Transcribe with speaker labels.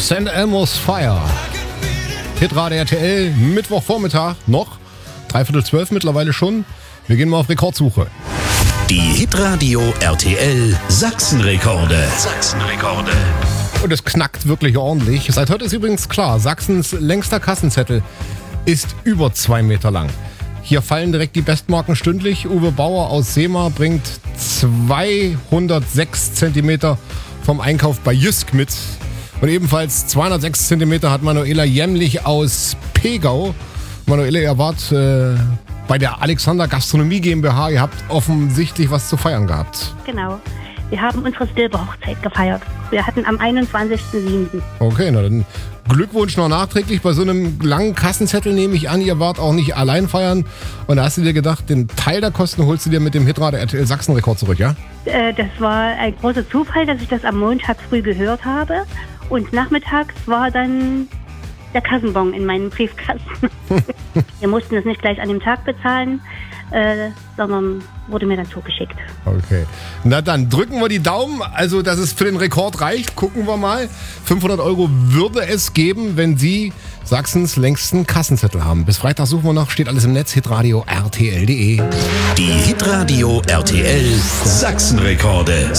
Speaker 1: St. Elmo's Fire. Hitradio RTL, Mittwochvormittag noch. 11:45 mittlerweile schon. Wir gehen mal auf Rekordsuche.
Speaker 2: Die Hitradio RTL Sachsenrekorde. Sachsenrekorde.
Speaker 1: Und es knackt wirklich ordentlich. Seit heute ist übrigens klar, Sachsens längster Kassenzettel ist über 2 Meter lang. Hier fallen direkt die Bestmarken stündlich. Uwe Bauer aus Seemar bringt 206 Zentimeter vom Einkauf bei Jysk mit. Und ebenfalls 206 Zentimeter hat Manuela Jämmlich aus Pegau. Manuela, ihr wart bei der Alexander Gastronomie GmbH. Ihr habt offensichtlich was zu feiern gehabt.
Speaker 3: Genau. Wir haben unsere Silberhochzeit gefeiert. Wir hatten am 21.07.
Speaker 1: Okay, na dann Glückwunsch noch nachträglich. Bei so einem langen Kassenzettel nehme ich an, ihr wart auch nicht allein feiern. Und da hast du dir gedacht, den Teil der Kosten holst du dir mit dem Hitradio RTL Sachsenrekord zurück, ja?
Speaker 3: Das war ein großer Zufall, dass ich das am Montag früh gehört habe. Und nachmittags war dann der Kassenbon in meinem Briefkasten. Wir mussten das nicht gleich an dem Tag bezahlen, sondern wurde mir dann zugeschickt.
Speaker 1: Okay. Na dann drücken wir die Daumen, also dass es für den Rekord reicht. Gucken wir mal. 500 € würde es geben, wenn Sie Sachsens längsten Kassenzettel haben. Bis Freitag suchen wir noch, steht alles im Netz, hitradio rtl.de.
Speaker 2: Die Hitradio RTL Sachsenrekorde.